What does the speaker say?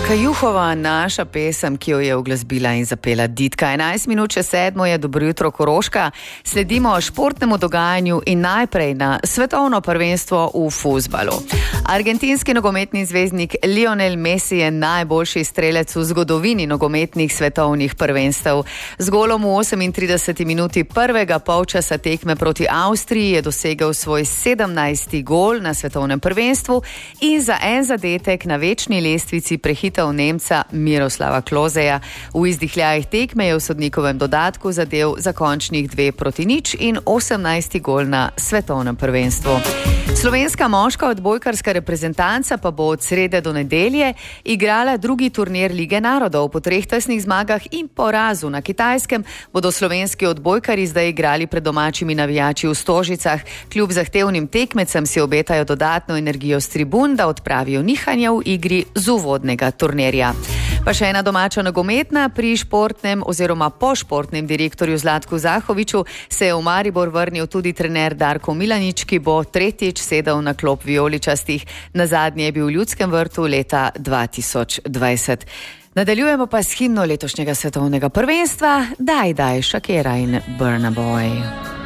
Kajuhova, naša pesem, ki jo je uglasbila in zapela Ditka. 11 minut čez 7 je Dobro jutro Koroška. Sledimo športnemu dogajanju in najprej na svetovno prvenstvo v fuzbalu. Argentinski nogometni zvezdnik Lionel Messi je najboljši strelec v zgodovini nogometnih svetovnih prvenstev. Z golom v 38 minuti prvega polčasa tekme proti Avstriji je dosegel svoj 17. gol na svetovnem prvenstvu in za en zadetek na večni lestvici prehitel Nemca Miroslava Kloseja. V izdihljajih tekme je v sodnikovem dodatku zadel za končnih 2-0 in 18. gol na svetovnem prvenstvu. Slovenska moška odbojkarska reprezentanca pa bo od srede do nedelje igrala drugi turnir Lige narodov. Po 3 tesnih zmagah in porazu na Kitajskem bodo slovenski odbojkari zdaj igrali pred domačimi navijači v Stožicah. Kljub zahtevnim tekmecem si obetajo dodatno energijo s tribun, da odpravijo nihanja v igri z uvodnega turnirja. Pa še ena domača nogometna. Pri športnem oziroma po športnem direktorju Zlatku Zahoviču se je v Maribor vrnil tudi trener Darko Milanič, ki bo tretjič sedel na klop vijoličastih. Nazadnje je bil v Ljudskem vrtu leta 2020. Nadaljujemo pa s himno letošnjega svetovnega prvenstva. Daj, Shakira in Burna Boy.